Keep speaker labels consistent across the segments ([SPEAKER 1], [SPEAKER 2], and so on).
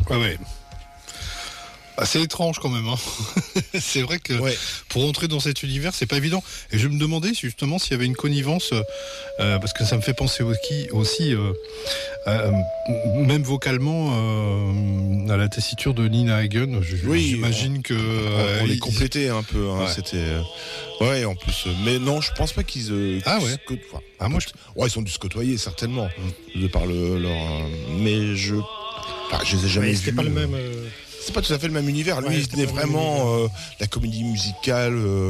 [SPEAKER 1] Ouais. C'est étrange quand même. Hein. C'est vrai que pour entrer dans cet univers, c'est pas évident. Et je me demandais justement s'il y avait une connivence, parce que ça me fait penser aussi même vocalement, à la tessiture de Nina Hagen. J'imagine que
[SPEAKER 2] on les complétait un peu. Hein, c'était en plus. Mais non, je pense pas qu'ils. Ils sont dû se côtoyer certainement de par leur. Mais je les ai jamais vus.
[SPEAKER 3] C'était pas le même.
[SPEAKER 2] C'est pas tout à fait le même univers. Lui, il tenait vraiment la comédie musicale,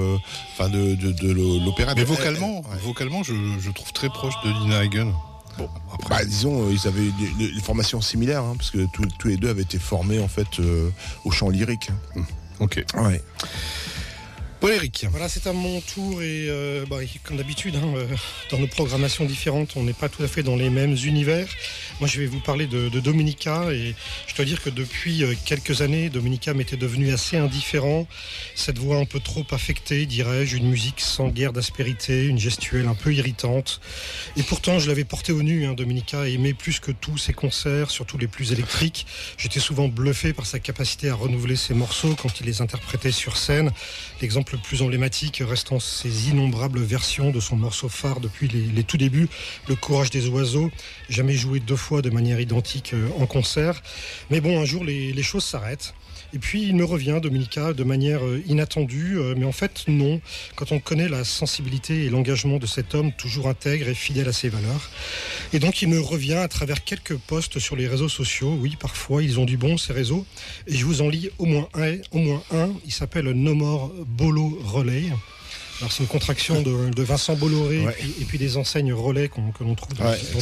[SPEAKER 2] de l'opéra.
[SPEAKER 1] Mais vocalement, je trouve très proche de Nina Hagen.
[SPEAKER 2] Bon, après, disons, ils avaient des formations similaires, hein, parce que tous les deux avaient été formés en fait au chant lyrique.
[SPEAKER 1] Ok.
[SPEAKER 2] Ouais.
[SPEAKER 1] Bon, Eric.
[SPEAKER 3] Voilà, c'est à mon tour et comme d'habitude, dans nos programmations différentes, on n'est pas tout à fait dans les mêmes univers. Moi, je vais vous parler de Domenica et je dois dire que depuis quelques années, Domenica m'était devenu assez indifférent. Cette voix un peu trop affectée, dirais-je, une musique sans guère d'aspérité, une gestuelle un peu irritante. Et pourtant, je l'avais porté au nu, Domenica, et aimé plus que tous ses concerts, surtout les plus électriques. J'étais souvent bluffé par sa capacité à renouveler ses morceaux quand il les interprétait sur scène. L'exemple le plus emblématique restant ses innombrables versions de son morceau phare depuis les tout débuts, Le Courage des oiseaux, jamais joué 2 fois de manière identique en concert. Mais bon, un jour, les choses s'arrêtent. Et puis, il me revient, Domenica, de manière inattendue, mais en fait, non. Quand on connaît la sensibilité et l'engagement de cet homme, toujours intègre et fidèle à ses valeurs. Et donc, il me revient à travers quelques posts sur les réseaux sociaux. Oui, parfois, ils ont du bon, ces réseaux. Et je vous en lis au moins un. Il s'appelle No More Bolo Relay. Alors, c'est une contraction de Vincent Bolloré et puis des enseignes relais que l'on trouve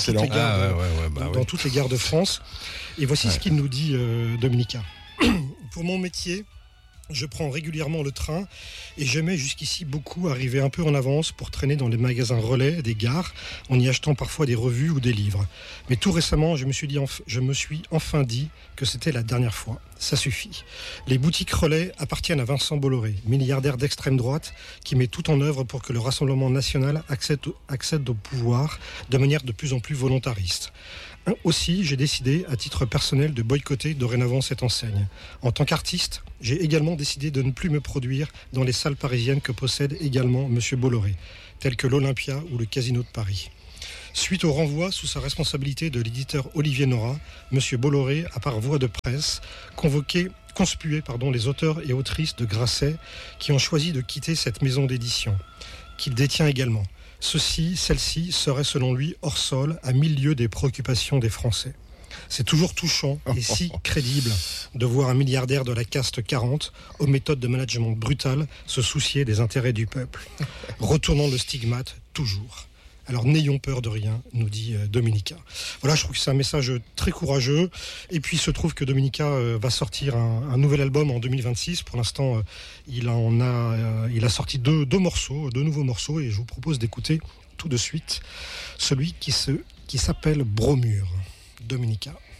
[SPEAKER 3] dans toutes les gares de France. Et voici ce qu'il nous dit, Domenica. Pour mon métier, je prends régulièrement le train et j'aimais jusqu'ici beaucoup arriver un peu en avance pour traîner dans les magasins relais des gares en y achetant parfois des revues ou des livres. Mais tout récemment, je me suis enfin dit que c'était la dernière fois. Ça suffit. Les boutiques relais appartiennent à Vincent Bolloré, milliardaire d'extrême droite qui met tout en œuvre pour que le Rassemblement national accède au pouvoir de manière de plus en plus volontariste. Aussi, j'ai décidé, à titre personnel, de boycotter dorénavant cette enseigne. En tant qu'artiste, j'ai également décidé de ne plus me produire dans les salles parisiennes que possède également M. Bolloré, telles que l'Olympia ou le Casino de Paris. Suite au renvoi sous sa responsabilité de l'éditeur Olivier Nora, M. Bolloré a par voie de presse conspué les auteurs et autrices de Grasset qui ont choisi de quitter cette maison d'édition, qu'il détient également. Celle-ci serait selon lui hors sol, à 1000 lieues des préoccupations des Français. C'est toujours touchant et si crédible de voir un milliardaire de la caste 40, aux méthodes de management brutales, se soucier des intérêts du peuple. Retournons le stigmate, toujours. Alors n'ayons peur de rien, nous dit Domenica. Voilà, je trouve que c'est un message très courageux. Et puis il se trouve que Domenica va sortir un nouvel album en 2026. Pour l'instant, il a sorti deux nouveaux morceaux, et je vous propose d'écouter tout de suite celui qui s'appelle Bromure. Domenica.